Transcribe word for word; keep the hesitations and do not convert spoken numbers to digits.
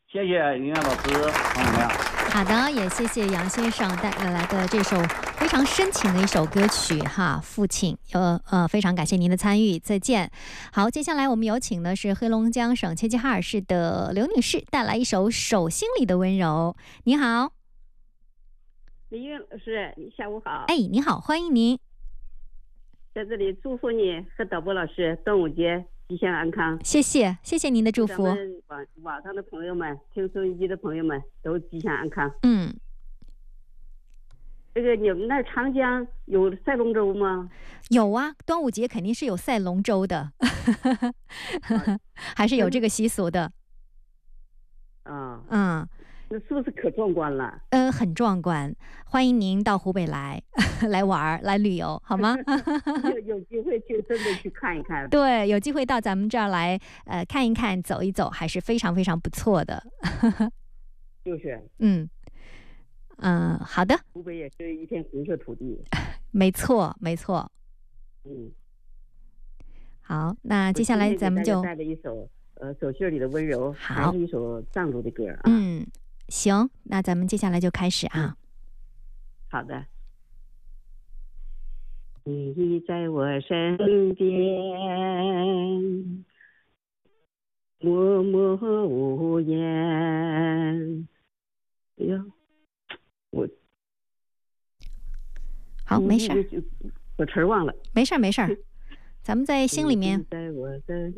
谢谢云远老师，朋友们。 好的，也谢谢杨先生带来的这首非常深情的一首歌曲哈，父亲，呃呃，非常感谢您的参与，再见。好，接下来我们有请的是黑龙江省齐齐哈尔市的刘女士带来一首《手心里的温柔》。你好， 李云老师，你下午好。 哎，你好，欢迎您。 在这里祝福你和导播老师端午节吉祥安康。 谢谢，谢谢您的祝福。 咱们网网上的朋友们，听收音机的朋友们都吉祥安康。 嗯。 这个你们那长江有赛龙舟吗？ 有啊，端午节肯定是有赛龙舟的，还是有这个习俗的。 啊， 嗯， 那是不是可壮观了？ 呃，很壮观，欢迎您到湖北来来玩来旅游，好吗？ 有有机会去真的去看一看。 对，有机会到咱们这儿来，呃，看一看，走一走，还是非常非常不错的。 就是。 嗯。嗯，好的。 湖北也是一片红色土地。 没错，没错。 嗯。 好，那接下来咱们就带了一首呃手心里的温柔， 好， 还是一首藏族的歌啊。 嗯，行，那咱们接下来就开始啊。 好的。你在我身边，默默无言。哎呀。我好，没事， 我词儿忘了。 没事没事，咱们在心里面。